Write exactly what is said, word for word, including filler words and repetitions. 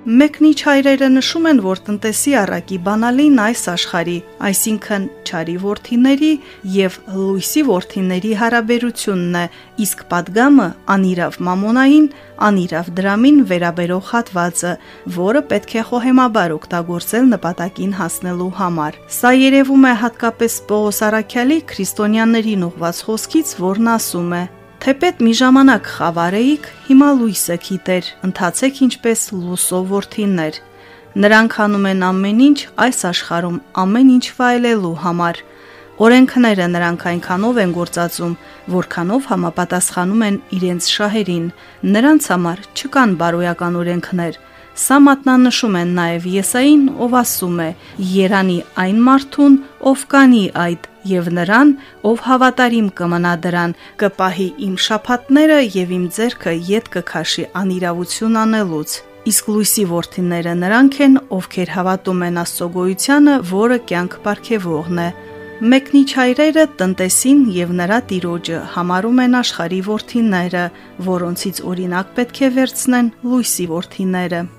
Մեկնիչ հայրերը նշում են, որ տնտեսի առակի բանալին այս աշխարհի, այսինքն չարի որդիների եւ լույսի որդիների հարաբերությունն է, իսկ պատգամը անիրավ մամոնային, անիրավ դրամին վերաբերող հատվածը, որը պետք է խոհեմաբար օգտագործել նպատակին հասնելու համար։ Սա երևում է հատկապես Պողոս Առաքյալի քրիստոնյաներին ուղված խոսքից, որն ասում է. Թեպետ մի ժամանակ խավար էիք, հիմա լույսը գիտեր, ընթացեք ինչպես լուսով որդիներ։ Նրանք անում են ամեն ինչ այս աշխարհում ամեն ինչ վայելելու համար։ Օրենքները նրանք այնքանով են գործածում, որքանով համապատասխանում են իրենց շահերին։ Նրանց համար չկան բարոյական օրենքներ։ Սա մատնանշում են նաև Եսային, ով ասում է. «Երանի այն մարդուն, ով կանի այդ, եւ նրան, ով հավատարիմ կմնա դրան, կպահի իմ շաբաթները եւ իմ ձեռքը ետ կքաշի անիրավություն անելուց»։ Իսկ լույսի որդիները նրանք են, ովքեր հավատում են Աստծո գոյությանը, որը կյանք պարգևողն է։ Մեկնիչ հայրերը տնտեսին եւ նրա տիրոջը համարում են աշխարհի որդիները, որոնցից օրինակ պետք է վերցնեն լույսի որդիները։